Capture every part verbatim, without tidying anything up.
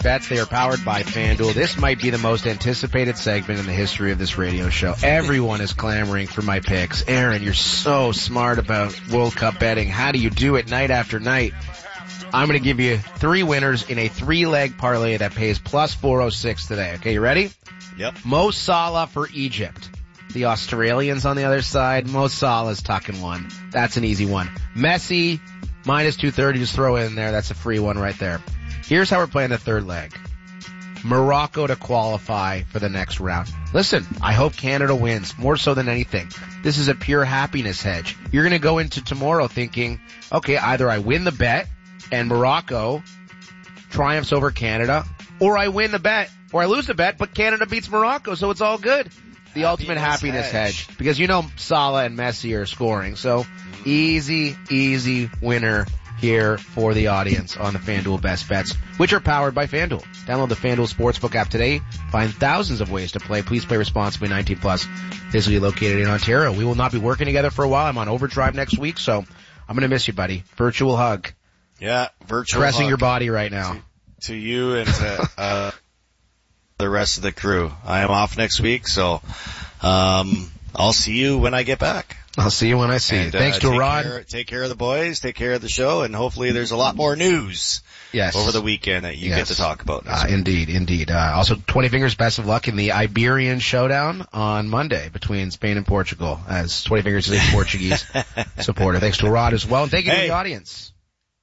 bets. They are powered by FanDuel. This might be the most anticipated segment in the history of this radio show. Everyone is clamoring for my picks. Aaron, you're so smart about World Cup betting. How do you do it night after night? I'm going to give you three winners in a three-leg parlay that pays plus four oh six today. Okay, you ready? Yep. Mo Salah for Egypt. The Australians on the other side. Mo Salah's tucking one. That's an easy one. Messi, minus two thirty. Just throw it in there. That's a free one right there. Here's how we're playing the third leg. Morocco to qualify for the next round. Listen, I hope Canada wins, more so than anything. This is a pure happiness hedge. You're going to go into tomorrow thinking, okay, either I win the bet and Morocco triumphs over Canada, or I win the bet, or I lose the bet, but Canada beats Morocco, so it's all good. The happiness ultimate happiness hedge. hedge. Because you know Salah and Messi are scoring, so easy, easy winner here for the audience on the FanDuel Best Bets, which are powered by FanDuel. Download the FanDuel Sportsbook app today. Find thousands of ways to play. Please play responsibly. nineteen plus, physically located in Ontario. We will not be working together for a while. I'm on overdrive next week, so I'm going to miss you, buddy. Virtual hug. Yeah, virtual Pressing hug. your body right now. To, to you and to uh, the rest of the crew. I am off next week, so um, I'll see you when I get back. I'll see you when I see and, you. Thanks uh, to take Rod. Care, take care of the boys, take care of the show, and hopefully there's a lot more news yes. over the weekend that you yes. get to talk about. Uh, indeed, indeed. Uh, also, twenty fingers, best of luck in the Iberian Showdown on Monday between Spain and Portugal, as twenty fingers is a Portuguese supporter. Thanks to Rod as well, and thank you hey, to the audience.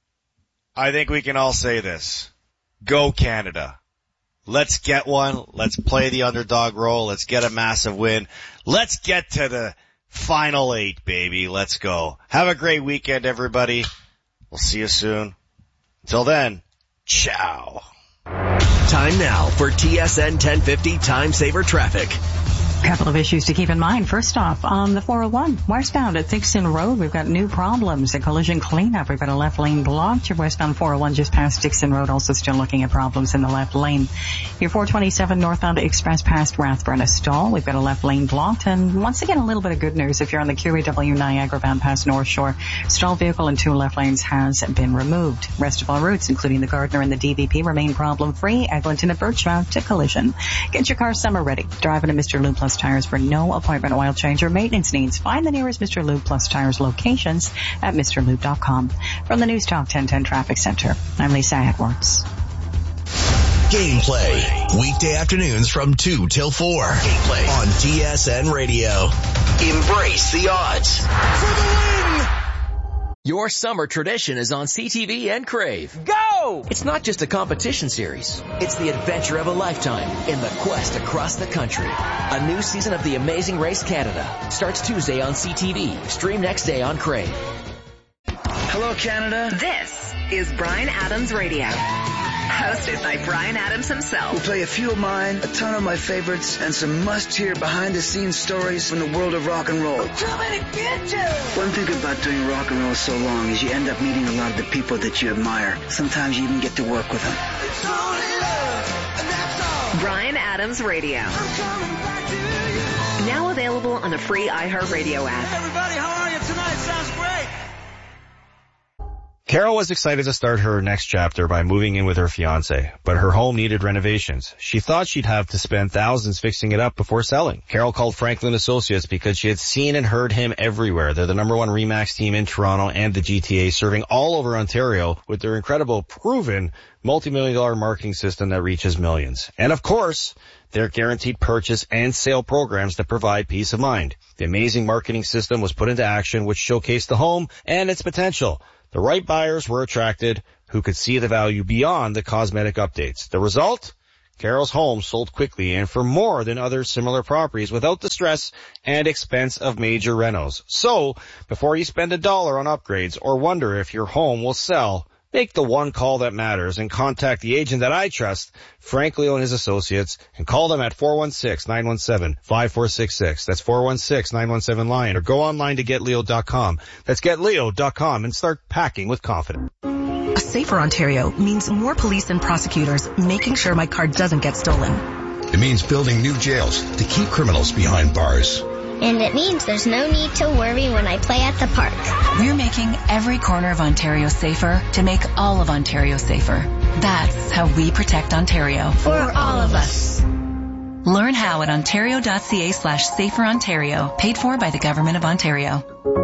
I think we can all say this. Go Canada. Let's get one. Let's play the underdog role. Let's get a massive win. Let's get to the Final eight, baby. Let's go. Have a great weekend, everybody. We'll see you soon. Until then, ciao. Time now for T S N ten fifty Time Saver Traffic. Couple of issues to keep in mind. First off, on the four oh one, westbound at Dixon Road, we've got new problems. A collision cleanup. We've got a left lane blocked. Your westbound four oh one just past Dixon Road, also still looking at problems in the left lane. Your four twenty-seven northbound express past Rathburn, a stall. We've got a left lane blocked. And once again, a little bit of good news. If you're on the Q E W Niagara bound past North Shore, stall vehicle in two left lanes has been removed. Rest of all routes, including the Gardner and the D V P, remain problem-free. Eglinton and Birchmount to collision. Get your car summer ready. Driving to Mister Lube Plus Tires for no appointment oil change or maintenance needs. Find the nearest Mister Lube Plus Tires locations at Mr Lube dot com. From the News Talk ten ten Traffic Center, I'm Lisa Edwards. Gameplay. Weekday afternoons from two till four. Gameplay on T S N Radio. Embrace the odds. For the win! Your summer tradition is on C T V and Crave. Go! It's not just a competition series. It's the adventure of a lifetime in the quest across the country. A new season of The Amazing Race Canada starts Tuesday on C T V. Stream next day on Crave. Hello, Canada. This is Bryan Adams Radio. Hosted by Bryan Adams himself. We'll play a few of mine, a ton of my favorites, and some must-hear behind-the-scenes stories from the world of rock and roll. I'm coming to get you! One thing about doing rock and roll so long is you end up meeting a lot of the people that you admire. Sometimes you even get to work with them. It's only love, and that's all. Bryan Adams Radio. I'm coming back to you. Now available on the free iHeartRadio app. Hey everybody, how are you tonight? Sounds great. Carol was excited to start her next chapter by moving in with her fiancé, but her home needed renovations. She thought she'd have to spend thousands fixing it up before selling. Carol called Franklin Associates because she had seen and heard him everywhere. They're the number one RE/MAX team in Toronto and the G T A, serving all over Ontario with their incredible, proven, multi-million dollar marketing system that reaches millions. And of course, their guaranteed purchase and sale programs that provide peace of mind. The amazing marketing system was put into action, which showcased the home and its potential. The right buyers were attracted who could see the value beyond the cosmetic updates. The result? Carol's home sold quickly and for more than other similar properties without the stress and expense of major renos. So, before you spend a dollar on upgrades or wonder if your home will sell, make the one call that matters and contact the agent that I trust, Frank Leo and his associates, and call them at four one six, nine one seven, five four six six. That's four one six, nine one seven, LION, or go online to get leo dot com. That's get leo dot com and start packing with confidence. A safer Ontario means more police and prosecutors making sure my car doesn't get stolen. It means building new jails to keep criminals behind bars. And it means there's no need to worry when I play at the park. We're making every corner of Ontario safer to make all of Ontario safer. That's how we protect Ontario. For all of us. Learn how at ontario.ca slash safer Ontario. Paid for by the Government of Ontario.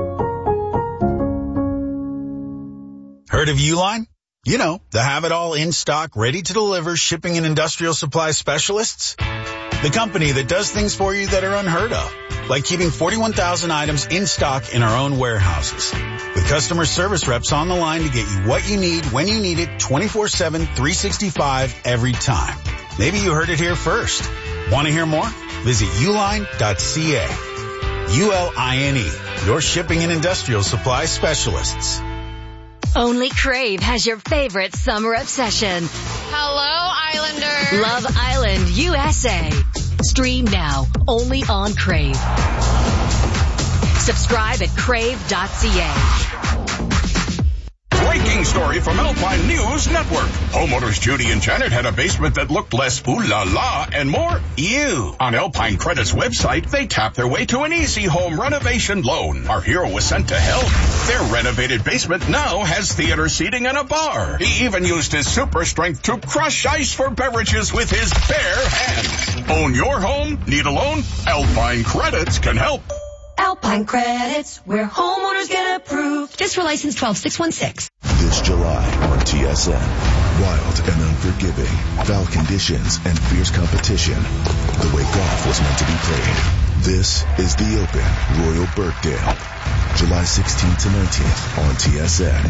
Heard of Uline? You know, the have-it-all in stock, ready to deliver shipping and industrial supply specialists. The company that does things for you that are unheard of, like keeping forty-one thousand items in stock in our own warehouses. With customer service reps on the line to get you what you need, when you need it, twenty-four seven, three sixty-five, every time. Maybe you heard it here first. Want to hear more? Visit uline dot c a. U L I N E, your shipping and industrial supply specialists. Only Crave has your favorite summer obsession. Hello, Islanders. Love Island, U S A. Stream now, only on Crave. Subscribe at crave dot c a. Breaking story from Alpine News Network. Homeowners Judy and Janet had a basement that looked less ooh la la and more ew. On Alpine Credit's website, they tapped their way to an easy home renovation loan. Our hero was sent to help. Their renovated basement now has theater seating and a bar. He even used his super strength to crush ice for beverages with his bare hands. Own your home? Need a loan? Alpine Credits can help. Alpine Credits, where homeowners get approved. Just for license twelve six one six. This July on T S N. Wild and unforgiving, foul conditions and fierce competition. The way golf was meant to be played. This is the Open Royal Birkdale. July sixteenth to nineteenth on T S N.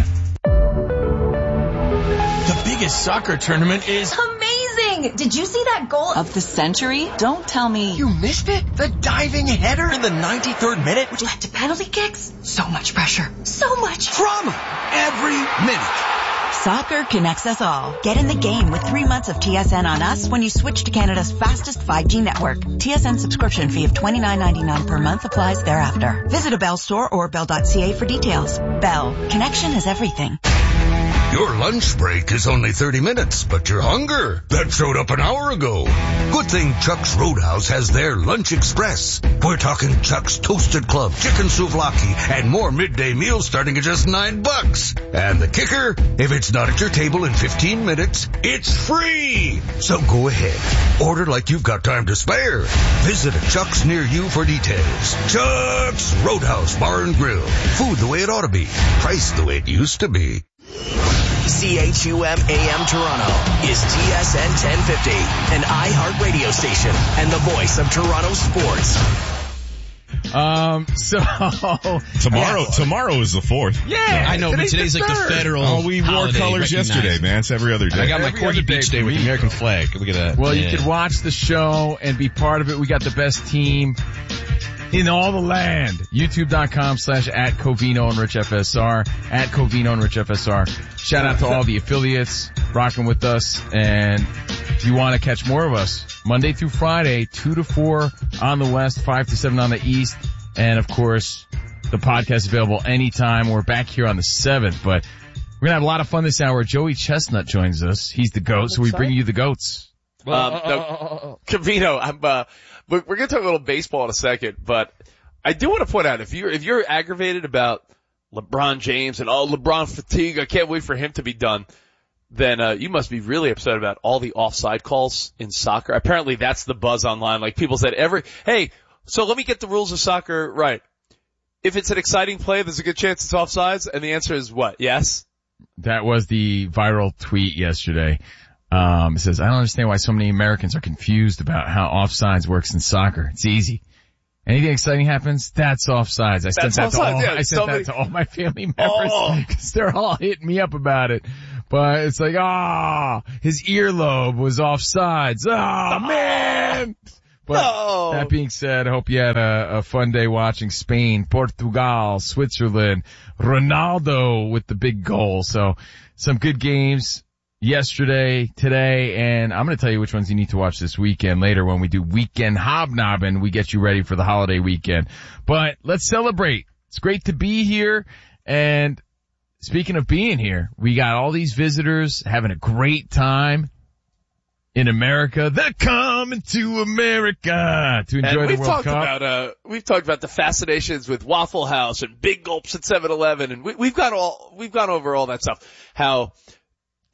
The biggest soccer tournament is amazing! Did you see that goal of the century? Don't tell me. You missed it? The diving header in the ninety-third minute, which led to penalty kicks? So much pressure. So much drama every minute. Soccer connects us all. Get in the game with three months of T S N on us when you switch to Canada's fastest five G network. T S N subscription fee of twenty-nine ninety-nine per month applies thereafter. Visit a Bell store or bell dot c a for details. Bell. Connection is everything. Your lunch break is only thirty minutes, but your hunger, that showed up an hour ago. Good thing Chuck's Roadhouse has their Lunch Express. We're talking Chuck's Toasted Club, Chicken Souvlaki, and more midday meals starting at just nine bucks. And the kicker, if it's not at your table in fifteen minutes, it's free. So go ahead. Order like you've got time to spare. Visit a Chuck's near you for details. Chuck's Roadhouse Bar and Grill. Food the way it ought to be. Price the way it used to be. C H U M A M Toronto is T S N ten fifty, an iHeart radio station and the voice of Toronto sports. Um, so tomorrow, yeah. tomorrow is the fourth. Yeah, yeah. I know, today's but today's the like the federal. Oh, we wore colors yesterday, man. It's every other day. And I got my every Corgi Beach Day with the American flag. Look at that. Well, yeah. You could watch the show and be part of it. We got the best team in all the land. YouTube.com slash at Covino and Rich F S R, at Covino and Rich F S R. Shout out to all the affiliates rocking with us. And if you want to catch more of us, Monday through Friday, two to four on the west, five to seven on the east. And of course, the podcast is available anytime. We're back here on the seventh, but we're going to have a lot of fun this hour. Joey Chestnut joins us. He's the goat, so we bring you the goats. Um, no, Covino, I'm, uh, we're going to talk a little baseball in a second, but I do want to point out, if you're, if you're aggravated about LeBron James and all LeBron fatigue, I can't wait for him to be done, then, uh, you must be really upset about all the offside calls in soccer. Apparently that's the buzz online. Like people said every, hey, so let me get the rules of soccer right. If it's an exciting play, there's a good chance it's offsides, and the answer is what? Yes? That was the viral tweet yesterday. Um, it says, I don't understand why so many Americans are confused about how offsides works in soccer. It's easy. Anything exciting happens, that's offsides. I sent that's that offsides, to all, yeah, I sent so that many... to all my family members because oh. they're all hitting me up about it. But it's like, ah, oh, his earlobe was offsides. Oh, oh. man. But no. That being said, I hope you had a, a fun day watching Spain, Portugal, Switzerland, Ronaldo with the big goal. So some good games yesterday, today, and I'm going to tell you which ones you need to watch this weekend later when we do Weekend Hobnobbing. We get you ready for the holiday weekend. But let's celebrate. It's great to be here. And speaking of being here, we got all these visitors having a great time in America. They're coming to America to enjoy and the World talked Cup. About, uh, we've talked about the fascinations with Waffle House and big gulps at seven eleven, and we, we've got all we've gone over all that stuff. How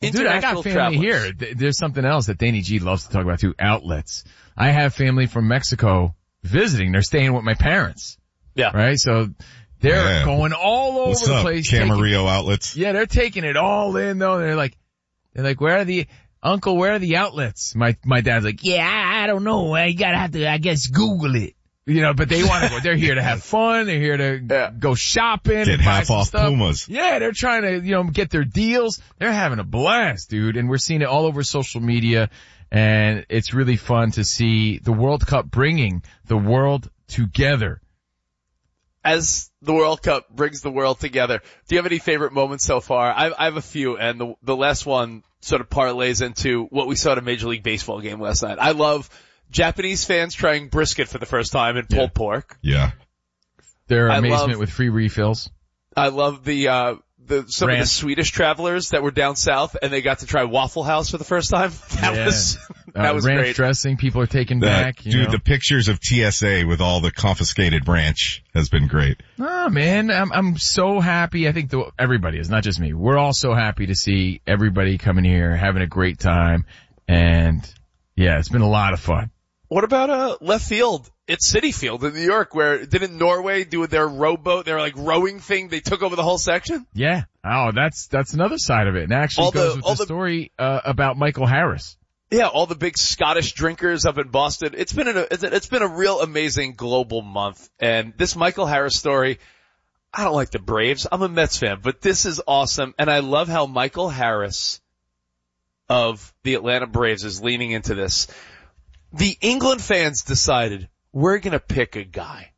Dude, I got family travelers. here. There's something else that Danny G loves to talk about too, outlets. I have family from Mexico visiting. They're staying with my parents. Yeah. Right? So they're yeah. going all over What's the up, place. Camarillo taking, outlets? Yeah, they're taking it all in though. They're like, they're like, where are the, Uncle, where are the outlets? My, my dad's like, yeah, I, I don't know. I gotta have to, I guess, Google it. You know, but they want to go. They're here to have fun. They're here to yeah. go shopping. Get and buy half some off stuff. Pumas. Yeah, they're trying to, you know, get their deals. They're having a blast, dude. And we're seeing it all over social media. And it's really fun to see the World Cup bringing the world together. As the World Cup brings the world together, do you have any favorite moments so far? I, I have a few, and the, the last one sort of parlays into what we saw at a Major League Baseball game last night. I love Japanese fans trying brisket for the first time and pulled yeah. pork. Yeah. Their I amazement love, with free refills. I love the, uh, the, some Rant. of the Swedish travelers that were down south and they got to try Waffle House for the first time. That yeah. was, that uh, was ranch great. dressing people are taking That, back. You dude, know? the pictures of T S A with all the confiscated ranch has been great. Oh man, I'm, I'm so happy. I think the, everybody is, not just me. We're all so happy to see everybody coming here, having a great time. And yeah, it's been a lot of fun. What about, uh, left field? It's Citi Field in New York where didn't Norway do their rowboat, their like rowing thing? They took over the whole section? Yeah. Oh, that's, that's another side of it. And actually all goes the, with all the, the story, uh, about Michael Harris. Yeah, all the big Scottish drinkers up in Boston. It's been an, it's been a real amazing global month. And this Michael Harris story, I don't like the Braves. I'm a Mets fan, but this is awesome. And I love how Michael Harris of the Atlanta Braves is leaning into this. The England fans decided we're going to pick a guy.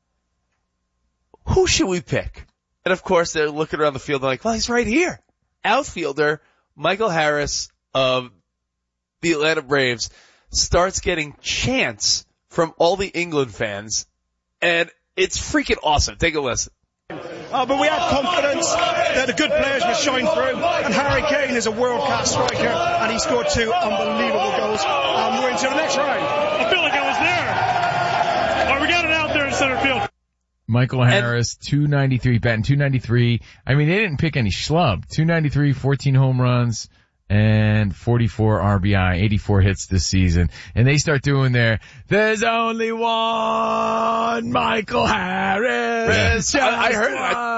Who should we pick? And of course they're looking around the field and like, well, he's right here. Outfielder Michael Harris of the Atlanta Braves starts getting chants from all the England fans, and it's freaking awesome. Take a listen. Uh, but we had confidence that the good players would shine through, and Harry Kane is a world-class striker, and he scored two unbelievable goals. Um, we're into the next round. I feel like I was there. All right, we got it out there in center field. Michael Harris, two ninety-three, batting two ninety-three. I mean, they didn't pick any schlub. two ninety-three, fourteen home runs, and forty-four R B I, eighty-four hits this season. And they start doing their, there's only one Michael Harris. Yeah. I, I heard it.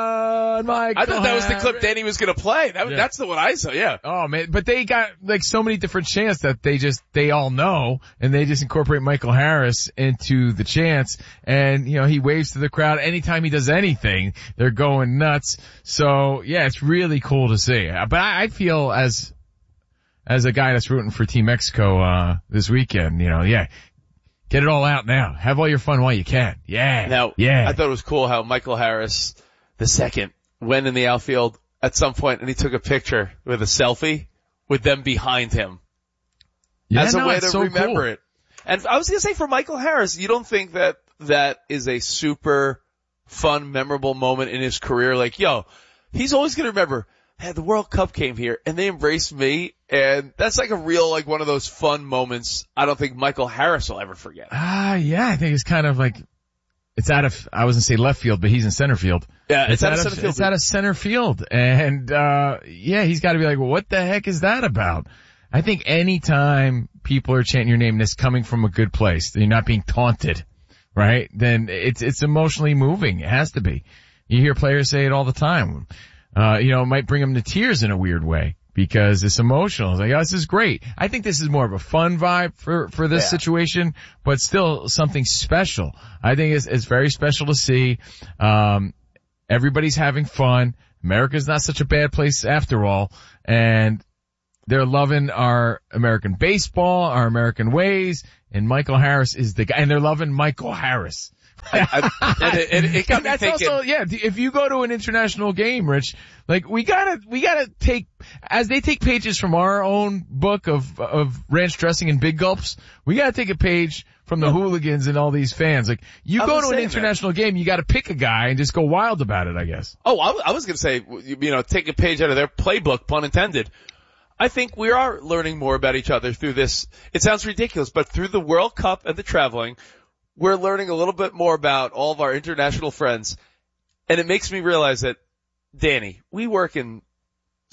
I, Michael I thought that was the clip Harris. Danny was going to play. That, Yeah. That's the one I saw, yeah. Oh man, but they got like so many different chants that they just, they all know, and they just incorporate Michael Harris into the chants, and you know, he waves to the crowd anytime he does anything, they're going nuts. So yeah, it's really cool to see. But I, I feel as, as a guy that's rooting for Team Mexico, uh, this weekend, you know, yeah, get it all out now. Have all your fun while you can. Yeah. Now, yeah. I thought it was cool how Michael Harris, the second, went in the outfield at some point and he took a picture with a selfie with them behind him. Yeah, as a no, way it's to so remember cool. it. And I was going to say for Michael Harris, you don't think that that is a super fun, memorable moment in his career? Like, yo, he's always going to remember, hey, the World Cup came here and they embraced me, and that's like a real, like one of those fun moments I don't think Michael Harris will ever forget. Ah, uh, yeah, I think it's kind of like, it's out of, I wasn't say left field, but he's in center field. Yeah, it's, it's out, out of center field. It's out of center field. And, uh, yeah, he's gotta be like, well, what the heck is that about? I think any time people are chanting your name and it's coming from a good place, that you're not being taunted, right? Then it's, it's emotionally moving. It has to be. You hear players say it all the time. Uh, you know, it might bring them to tears in a weird way because it's emotional. It's like, oh, this is great. I think this is more of a fun vibe for, for this yeah. situation, but still something special. I think it's, it's very special to see. Um, everybody's having fun. America's not such a bad place after all. And they're loving our American baseball, our American ways, and Michael Harris is the guy, and they're loving Michael Harris. I, I, and it, it, it got and me that's thinking. Also, yeah, if you go to an international game, Rich, like we gotta, we gotta take, as they take pages from our own book of, of ranch dressing and big gulps, we gotta take a page from the hooligans and all these fans. Like, you I go to an saying, international man. game, you gotta pick a guy and just go wild about it, I guess. Oh, I, I was gonna say, you know, take a page out of their playbook, pun intended. I think we are learning more about each other through this. It sounds ridiculous, but through the World Cup and the traveling, we're learning a little bit more about all of our international friends. And it makes me realize that, Danny, we work in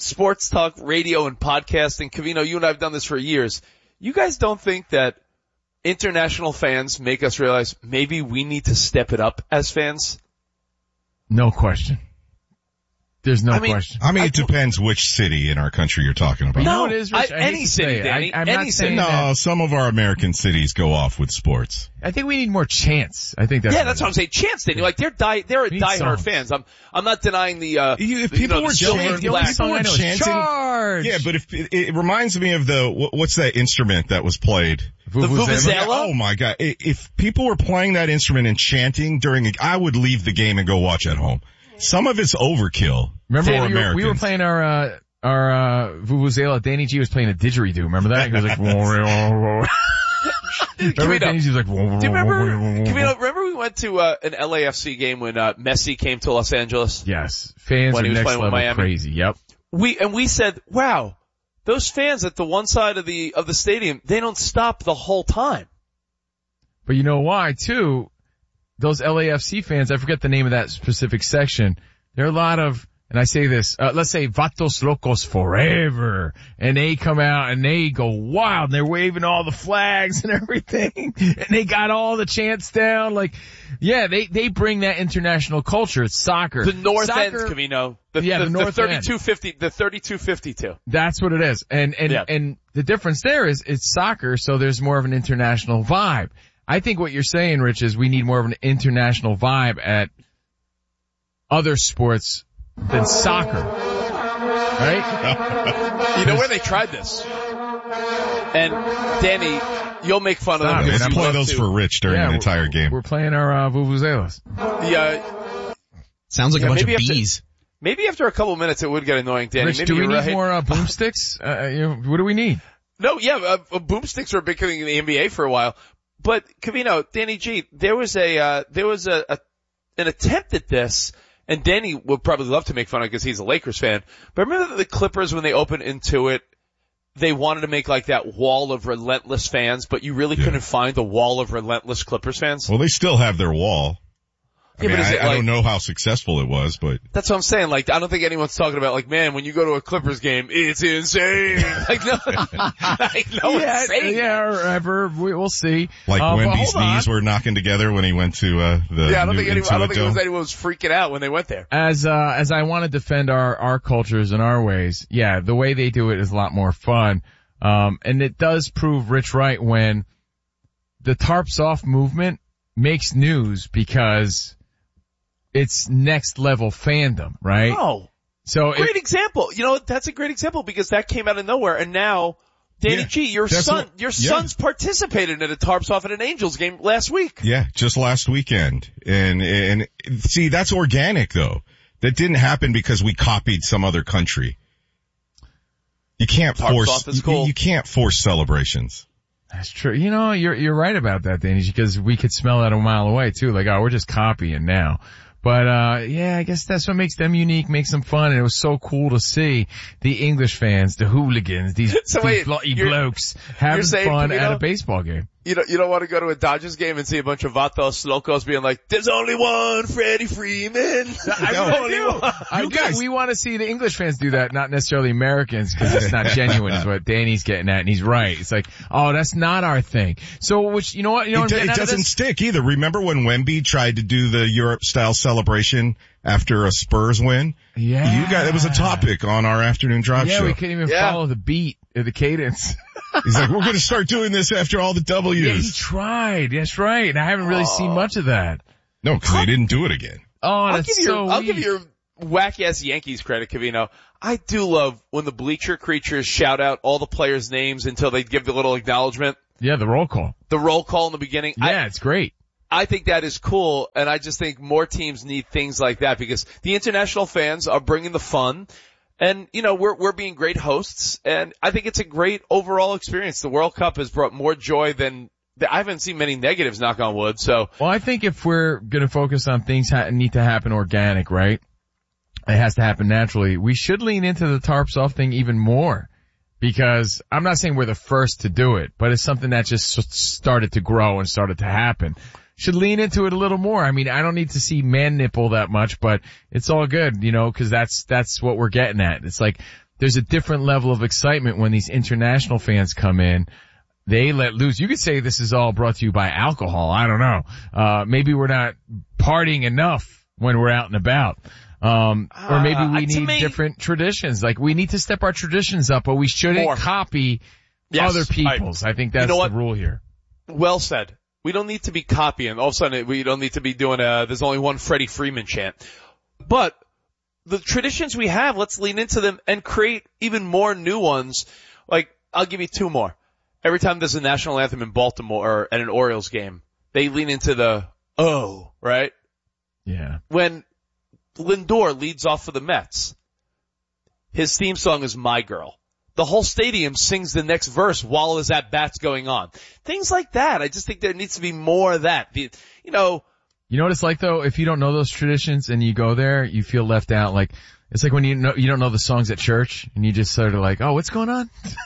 sports talk radio and podcasting, Covino, you and I have done this for years. You guys don't think that international fans make us realize maybe we need to step it up as fans? No question. There's no I mean, question. I mean, it depends which city in our country you're talking about. No, it is, Rich. I, I hate any to city, say it. Danny. I, I'm any not city. saying No, that. some of our American cities go off with sports. I think we need more chants. I think that's yeah, that's what I'm saying. Chance, Danny. Like they're die, they're a We need diehard songs. fans. I'm, I'm not denying the. Uh, You, if the, you people know, were the silver chanting, and the only black. song I people know were is chanting. Charge! Yeah, but if it, it reminds me of the what- what's that instrument that was played? The vuvuzela? Oh my god! I- If people were playing that instrument and chanting during, a, I would leave the game and go watch at home. Some of it's overkill. Remember, for we were, Americans. we were playing our, uh, our, uh, Vuvuzela. Danny G was playing a didgeridoo. Remember that? He was like, remember Camino, Danny G was like, do you remember, Camino, remember we went to, uh, an L A F C game when, uh, Messi came to Los Angeles? Yes. Fans When are he was next playing with level Miami. crazy. Yep. We, and we said, wow, those fans at the one side of the, of the stadium, they don't stop the whole time. But you know why too? Those L A F C fans, I forget the name of that specific section. There are a lot of, and I say this, uh, let's say Vatos Locos Forever, and they come out and they go wild and they're waving all the flags and everything, and they got all the chants down. Like, yeah, they, they bring that international culture. It's soccer. The North soccer, End, Camino. The, yeah, the, the North the thirty-two fifty, the thirty-two fifty-two. That's what it is. And, and, Yeah. and the difference there is it's soccer, so there's more of an international vibe. I think what you're saying, Rich, is we need more of an international vibe at other sports than soccer. Right? You know where they tried this? And Danny, you'll make fun Stop, of them. man. Let's because you play love those to. for Rich during Yeah, the we're- entire game. We're playing our, uh, vuvuzelas. Yeah. Sounds like Yeah, a bunch of maybe after- bees. Maybe after a couple minutes it would get annoying, Danny. Rich, Maybe do we you're need right. more, uh, boomsticks? Uh, you know, what do we need? No, yeah, uh, uh, boomsticks were a big thing in the N B A for a while. But, Covino, Danny G, there was a, uh, there was a, a, an attempt at this, and Danny would probably love to make fun of it because he's a Lakers fan. But remember the Clippers when they opened into it, they wanted to make like that wall of relentless fans, but you really Yeah. couldn't find the wall of relentless Clippers fans? Well, they still have their wall. I Yeah, mean, but is I, it I like- don't know how successful it was, but That's what I'm saying. Like, I don't think anyone's talking about like, man, when you go to a Clippers game, it's insane. Like, no, like, no one's yeah, saying yeah, or ever. We, we'll see. like Uh, but Wemby's hold on. knees were knocking together when he went to uh the Yeah, I don't new think anyone, I don't think it Intuit was Dome. anyone was freaking out when they went there. As, uh, as I want to defend our, our cultures and our ways, yeah, the way they do it is a lot more fun. Um, and it does prove Rich right when the tarps off movement makes news because it's next level fandom, right? Oh, So great it, example. You know, that's a great example because that came out of nowhere and now, Danny Yeah, G, your that's son, what- your yeah. son's participated in a tarps off at an Angels game last week. Yeah, just last weekend. And, and see, that's organic though. That didn't happen because we copied some other country. You can't Tarps force, off is you- cool. you can't force celebrations. that's true. You know, you're, you're right about that, Danny, because we could smell that a mile away too. Like, oh, we're just copying now. But, uh, yeah, I guess that's what makes them unique, makes them fun. And it was so cool to see the English fans, the hooligans, these, So these wait, bloody you're- blokes having saying, fun you at know- a baseball game. You don't, you don't want to go to a Dodgers game and see a bunch of Vatos Locos being like, there's only one Freddie Freeman. I No. really do. I You do. guys- We want to see the English fans do that, not necessarily Americans, because it's not genuine is what Danny's getting at, and he's right. It's like, oh, that's not our thing. So, which, you know what, you know It, what I'm do- getting it out of doesn't this? stick either. Remember when Wemby tried to do the Europe style celebration after a Spurs win? Yeah. You got, it was a topic on our afternoon drive Yeah, show. we couldn't even Yeah. follow the beat or the cadence. He's like, we're going to start doing this after all the W's. Yeah, he tried. That's right. And I haven't really seen much of that. No, because they didn't do it again. Oh, I'll that's give so you, I'll give weak. your whack ass Yankees credit, Covino. I do love when the bleacher creatures shout out all the players' names until they give the little acknowledgement, Yeah, the roll call. the roll call in the beginning. Yeah, I, it's great. I think that is cool, and I just think more teams need things like that because the international fans are bringing the fun, and you know we're we're being great hosts, and I think it's a great overall experience. The World Cup has brought more joy than I haven't seen many negatives. Knock on wood. So Well, I think if we're going to focus on things that need to happen organic, right? It has to happen naturally. We should lean into the tarps off thing even more because I'm not saying we're the first to do it, but it's something that just s- started to grow and started to happen. Should lean into it a little more. I mean, I don't need to see man nipple that much, but it's all good, you know, cause that's, that's what we're getting at. It's like there's a different level of excitement when these international fans come in. They let loose. You could say this is all brought to you by alcohol. I don't know. Uh, maybe we're not partying enough when we're out and about. Um, or maybe we uh, need me, different traditions. Like we need to step our traditions up, but we shouldn't more. copy yes, other people's. I, I think that's you know the rule here. Well said. We don't need to be copying. All of a sudden, we don't need to be doing a, there's only one Freddie Freeman chant. But the traditions we have, let's lean into them and create even more new ones. Like, I'll give you two more. Every time there's a national anthem in Baltimore or at an Orioles game, they lean into the, oh, right? Yeah. When Lindor leads off for the Mets, his theme song is My Girl. The whole stadium sings the next verse while his at-bat's going on. Things like that. I just think there needs to be more of that. The, you know. You know what it's like though? If you don't know those traditions and you go there, you feel left out. Like, it's like when you know, you don't know the songs at church and you just sort of like, oh, what's going on?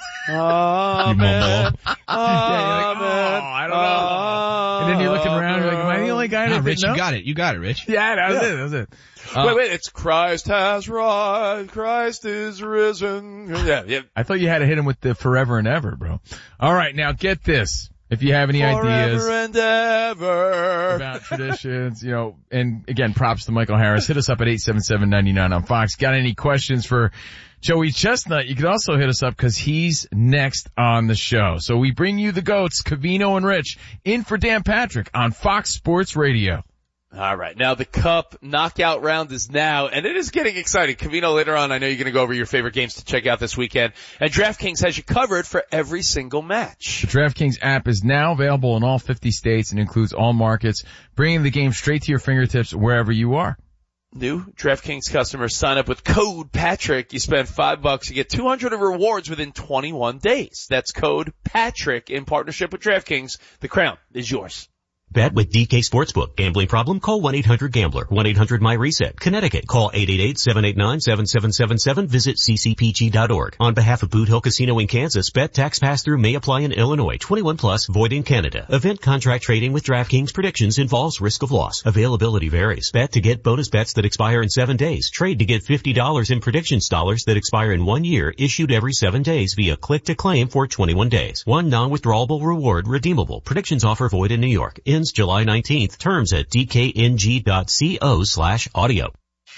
Amen. yeah, you're like, oh, I don't know. And then you're looking around, you're like, am I the only guy no, that Rich, didn't know? you got it. You got it, Rich. Yeah, that was yeah. it. That was it. Uh, wait, wait, it's Christ has rise, Christ is risen. Yeah, yeah. I thought you had to hit him with the forever and ever, bro. All right, now get this. If you have any forever ideas and ever. about traditions, you know, and again, props to Michael Harris. Hit us up at eight seven seven, nine nine on Fox. Got any questions for Joey Chestnut? You can also hit us up because he's next on the show. So we bring you the GOATs, Covino and Rich, in for Dan Patrick on Fox Sports Radio. All right. Now the Cup knockout round is now, and it is getting exciting. Covino, later on, I know you're going to go over your favorite games to check out this weekend. And DraftKings has you covered for every single match. The DraftKings app is now available in all fifty states and includes all markets, bringing the game straight to your fingertips wherever you are. New DraftKings customers sign up with code Patrick. You spend five bucks, you get two hundred of rewards within twenty-one days. That's code Patrick in partnership with DraftKings. The crown is yours. Bet with D K Sportsbook. Gambling problem? Call one eight hundred gambler. one eight hundred my reset. Connecticut. Call eight eight eight, seven eight nine, seven seven seven seven. Visit c c p g dot org. On behalf of Boot Hill Casino in Kansas, bet tax pass-through may apply in Illinois. twenty-one plus, void in Canada. Event contract trading with DraftKings predictions involves risk of loss. Availability varies. Bet to get bonus bets that expire in seven days. Trade to get fifty dollars in predictions dollars that expire in one year, issued every seven days via click to claim for twenty-one days. One non-withdrawable reward redeemable. Predictions offer void in New York. Ends July nineteenth. Terms at d k n g dot co slash audio.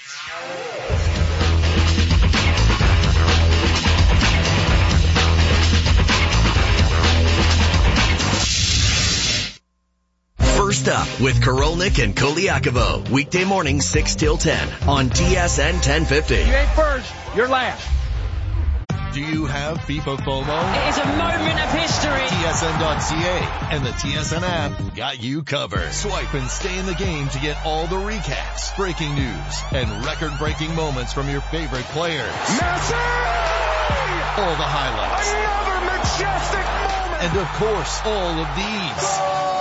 First up with Korolnik and Koliakovo. Weekday morning six till ten on T S N ten fifty. You ain't first, you're last. Do you have FIFA FOMO? It is a moment of history. T S N dot C A and the T S N app got you covered. Swipe and stay in the game to get all the recaps, breaking news, and record-breaking moments from your favorite players. Messi! All the highlights. Another majestic moment! And of course, all of these.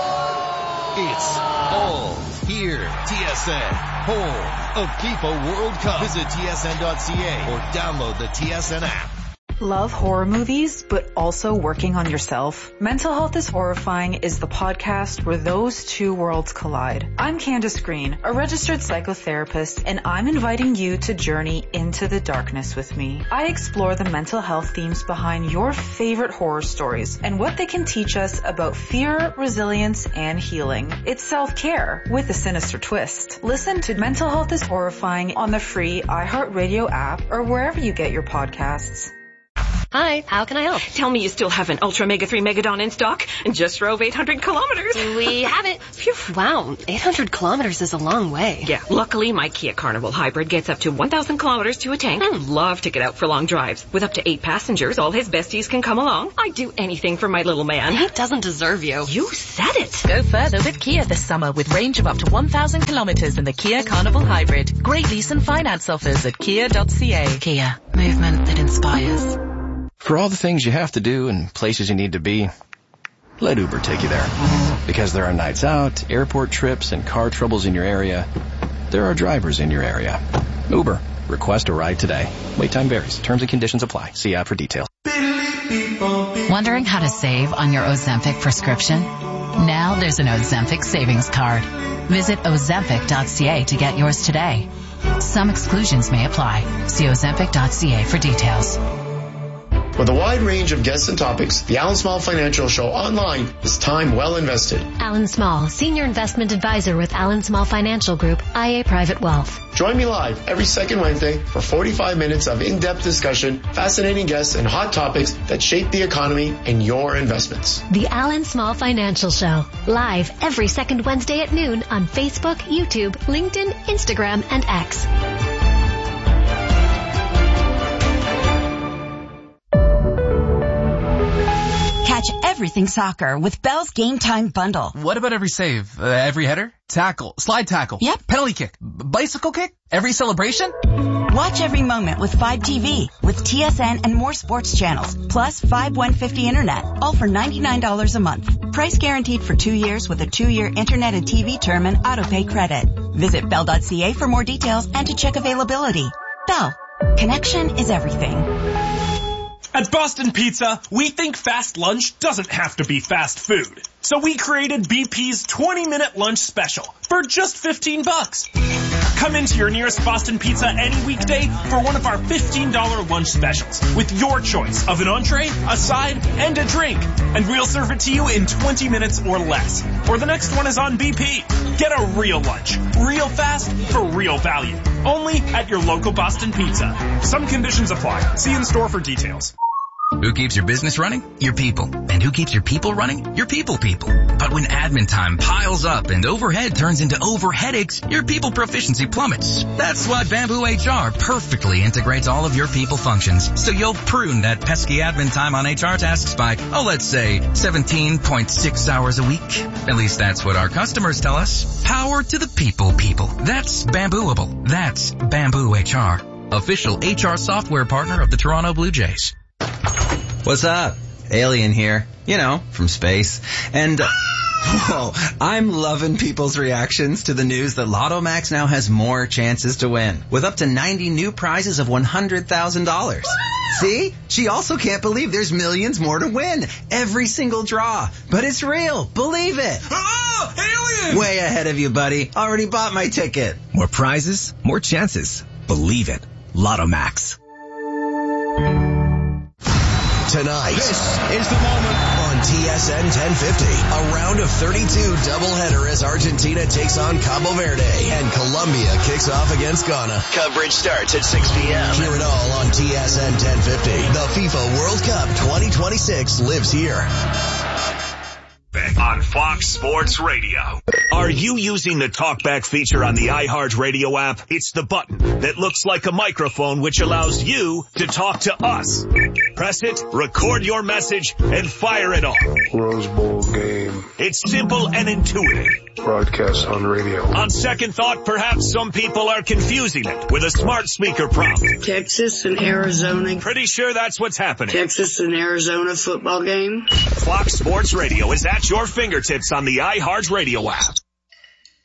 It's all here. T S N, home of FIFA World Cup. Visit T S N dot C A or download the T S N app. Love horror movies, but also working on yourself? Mental Health is Horrifying is the podcast where those two worlds collide. I'm Candace Green, a registered psychotherapist, and I'm inviting you to journey into the darkness with me. I explore the mental health themes behind your favorite horror stories and what they can teach us about fear, resilience, and healing. It's self-care with a sinister twist. Listen to Mental Health is Horrifying on the free iHeartRadio app or wherever you get your podcasts. Hi, how can I help? Tell me you still have an Ultra Mega three Megadon in stock and just drove eight hundred kilometers. We have it. Phew, wow, eight hundred kilometers is a long way. Yeah, luckily my Kia Carnival Hybrid gets up to one thousand kilometers to a tank. Mm. Love to get out for long drives. With up to eight passengers, all his besties can come along. I'd do anything for my little man. He doesn't deserve you. You said it. Go further with Kia this summer with range of up to one thousand kilometers in the Kia Carnival Hybrid. Great lease and finance offers at kia dot c a. Kia, movement that inspires. For all the things you have to do and places you need to be, let Uber take you there. Because there are nights out, airport trips, and car troubles in your area, there are drivers in your area. Uber. Request a ride today. Wait time varies. Terms and conditions apply. See app for details. Wondering how to save on your Ozempic prescription? Now there's an Ozempic savings card. Visit ozempic dot c a to get yours today. Some exclusions may apply. See ozempic dot c a for details. With a wide range of guests and topics, the Alan Small Financial Show online is time well invested. Alan Small, Senior Investment Advisor with Alan Small Financial Group, I A Private Wealth. Join me live every second Wednesday for forty-five minutes of in-depth discussion, fascinating guests, and hot topics that shape the economy and your investments. The Alan Small Financial Show, live every second Wednesday at noon on Facebook, YouTube, LinkedIn, Instagram, and X. Catch everything soccer with Bell's Game Time Bundle. What about every save? Uh, every header? Tackle? Slide tackle? Yep. Penalty kick? B- bicycle kick? Every celebration? Watch every moment with five T V with T S N and more sports channels, plus five one fifty internet, all for ninety-nine dollars a month. Price guaranteed for two years with a two-year internet and T V term and autopay credit. Visit bell dot c a for more details and to check availability. Bell. Connection is everything. At Boston Pizza, we think fast lunch doesn't have to be fast food. So we created B P's twenty minute lunch special for just fifteen bucks. Come into your nearest Boston Pizza any weekday for one of our fifteen dollars lunch specials with your choice of an entree, a side, and a drink. And we'll serve it to you in twenty minutes or less. Or the next one is on B P. Get a real lunch, real fast, for real value. Only at your local Boston Pizza. Some conditions apply. See in store for details. Who keeps your business running? Your people. And who keeps your people running? Your people people. But when admin time piles up and overhead turns into over headaches, your people proficiency plummets. That's why Bamboo H R perfectly integrates all of your people functions. So you'll prune that pesky admin time on H R tasks by, oh, let's say seventeen point six hours a week. At least that's what our customers tell us. Power to the people people. That's Bambooable. That's Bamboo H R. Official H R software partner of the Toronto Blue Jays. What's up? Alien here. You know, from space. And, uh, whoa, I'm loving people's reactions to the news that Lotto Max now has more chances to win, with up to ninety new prizes of one hundred thousand dollars. See? She also can't believe there's millions more to win. Every single draw. But it's real. Believe it. Oh, alien! Way ahead of you, buddy. Already bought my ticket. More prizes, more chances. Believe it. Lotto Max. Tonight, this is the moment on T S N ten fifty. A round of thirty-two doubleheader as Argentina takes on Cabo Verde and Colombia kicks off against Ghana. Coverage starts at six p.m. Hear it all on T S N ten fifty. The FIFA World Cup twenty twenty-six lives here. On Fox Sports Radio. Are you using the TalkBack feature on the iHeartRadio app? It's the button that looks like a microphone which allows you to talk to us. Press it, record your message, and fire it off. Rose Bowl game. It's simple and intuitive. Broadcast on radio. On second thought, perhaps some people are confusing it with a smart speaker prompt. Texas and Arizona. Pretty sure that's what's happening. Texas and Arizona football game. Fox Sports Radio is at your fingertips on the iHeartRadio app.